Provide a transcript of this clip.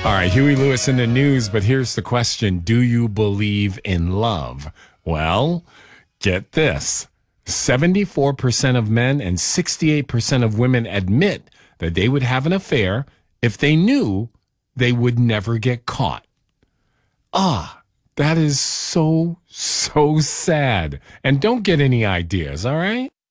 All right, Huey Lewis in the news, but here's the question. Do you believe in love? Well, get this. 74% of men and 68% of women admit that they would have an affair if they knew they would never get caught. That is so sad. And don't get any ideas, all right?